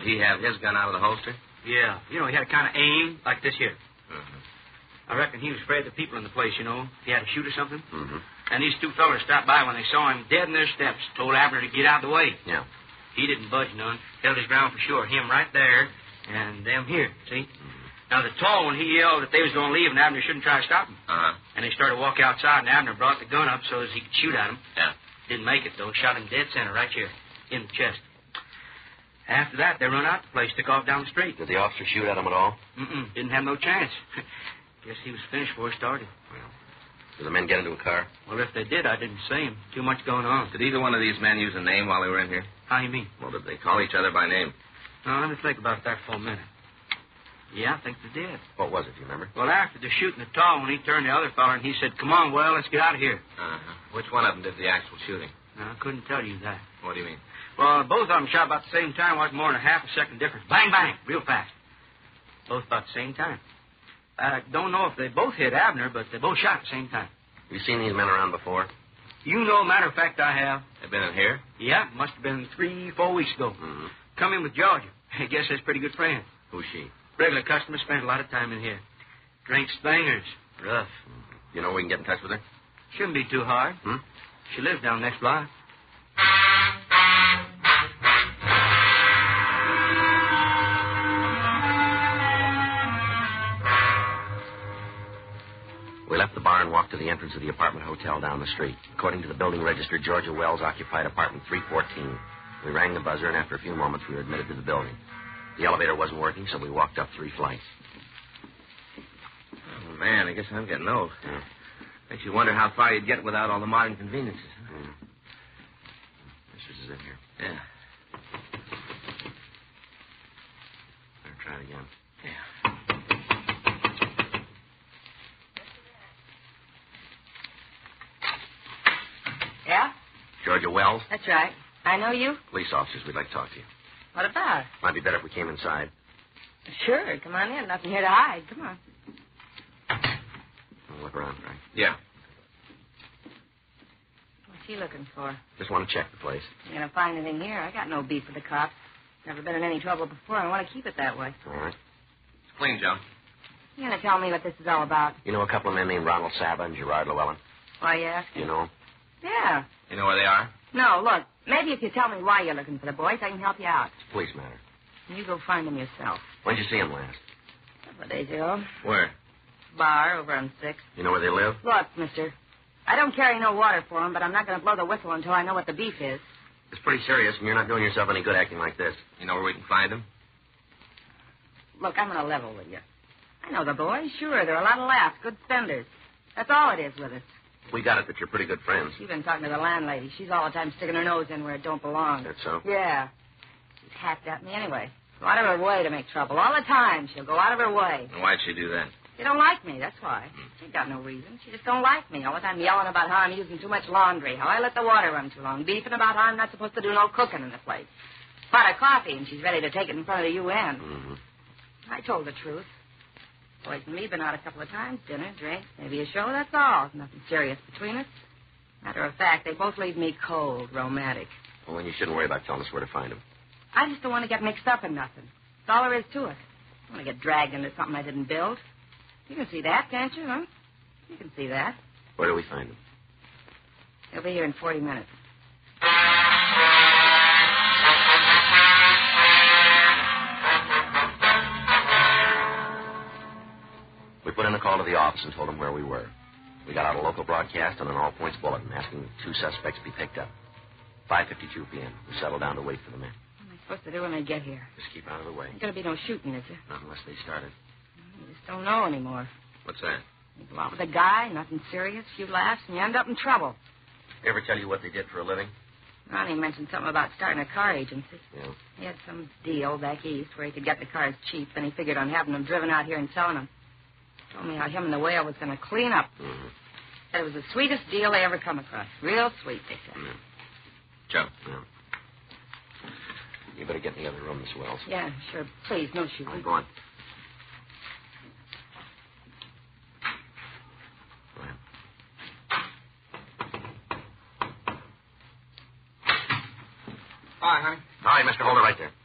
Did he have his gun out of the holster? Yeah. He had a kind of aim like this here. Mm-hmm. I reckon he was afraid of the people in the place, If he had to shoot or something. Mm-hmm. And these two fellers stopped by when they saw him dead in their steps. Told Abner to get out of the way. Yeah. He didn't budge none. Held his ground for sure. Him right there and them here, see? Mm-hmm. Now, the tall one, he yelled that they was going to leave and Abner shouldn't try to stop him. Uh-huh. And they started to walk outside, and Abner brought the gun up so as he could shoot at him. Yeah. Didn't make it, though. Shot him dead center right here in the chest. After that, they run out the place, took off down the street. Did the officer shoot at him at all? Mm-mm. Didn't have no chance. Guess he was finished before he started. Well, did the men get into a car? Well, if they did, I didn't see him. Too much going on. Did either one of these men use a name while they were in here? How you mean? Well, did they call each other by name? No, let me think about that for a minute. Yeah, I think they did. What was it, do you remember? Well, after the shooting the tall one, he turned the other fella and he said, "Come on, well, let's get out of here." Uh-huh. Which one of them did the actual shooting? No, I couldn't tell you that. What do you mean? Well, both of them shot about the same time. Wasn't more than a half a second difference. Bang, bang, real fast. Both about the same time. I don't know if they both hit Abner, but they both shot at the same time. You seen these men around before? Matter of fact, I have. They've been in here? Yeah, must have been 3-4 weeks ago. Mm-hmm. Come in with Georgia. I guess that's a pretty good friend. Who's she? Regular customer, spent a lot of time in here. Drinks bangers. Rough. You know we can get in touch with her? Shouldn't be too hard. Hmm? She lives down the next block. We left the bar and walked to the entrance of the apartment hotel down the street. According to the building register, Georgia Wells occupied apartment 314. We rang the buzzer, and after a few moments, we were admitted to the building. The elevator wasn't working, so we walked up 3 flights. Oh, man, I guess I'm getting old. Yeah. Makes you wonder how far you'd get without all the modern conveniences. This is in here. Yeah. Better try it again. Yeah. Yeah? Georgia Wells? That's right. I know you. Police officers, we'd like to talk to you. What about? Might be better if we came inside. Sure, come on in. Nothing here to hide. Come on. We'll look around, Frank. Yeah. What's he looking for? Just want to check the place. You gonna find anything here? I got no beef with the cops. Never been in any trouble before. I want to keep it that way. All right. It's clean, Joe. You gonna tell me what this is all about? You know a couple of men named Ronald Saba and Gerard Llewellyn? Why you asking? You know 'em? Yeah. You know where they are? No, look. Maybe if you tell me why you're looking for the boys, I can help you out. It's a police matter. You go find them yourself. When'd you see them last? A couple of days ago. Where? Bar over on 6th. You know where they live? Look, mister. I don't carry no water for 'em, but I'm not going to blow the whistle until I know what the beef is. It's pretty serious, and you're not doing yourself any good acting like this. You know where we can find them? Look, I'm on a level with you. I know the boys. Sure, they're a lot of laughs, good spenders. That's all it is with us. We got it that you're pretty good friends. You've been talking to the landlady. She's all the time sticking her nose in where it don't belong. That's so? Yeah. She's hacked at me anyway. Go out of her way to make trouble. All the time, she'll go out of her way. And why'd she do that? She don't like me, that's why. She got no reason. She just don't like me. All the time yelling about how I'm using too much laundry, how I let the water run too long, beefing about how I'm not supposed to do no cooking in the place. Pot of coffee, and she's ready to take it in front of the UN. Mm-hmm. I told the truth. Boys and me been out a couple of times, dinner, drinks, maybe a show, that's all. Nothing serious between us. Matter of fact, they both leave me cold, romantic. Well, then you shouldn't worry about telling us where to find them. I just don't want to get mixed up in nothing. That's all there is to it. I don't want to get dragged into something I didn't build. You can see that, can't you, huh? You can see that. Where do we find them? They'll be here in 40 minutes. We put in a call to the office and told them where we were. We got out a local broadcast and an all-points bulletin asking 2 suspects be picked up. 5:52 p.m. We settled down to wait for the men. What am I supposed to do when they get here? Just keep out of the way. There's going to be no shooting, is there? Not unless they started. You just don't know anymore. What's that? You go out with a guy, nothing serious, few laughs, and you end up in trouble. Ever tell you what they did for a living? Ronnie mentioned something about starting a car agency. Yeah. He had some deal back east where he could get the cars cheap, and he figured on having them driven out here and selling them. Told me how him and the whale was going to clean up. Mm-hmm. Said it was the sweetest deal they ever come across. Real sweet, they said. Yeah. Joe. Yeah. You better get in the other room, Miss Wells. Yeah, sure. Please, no shooting. I'm going. Go ahead. Hi, honey. All right, Mr. Holder, right there.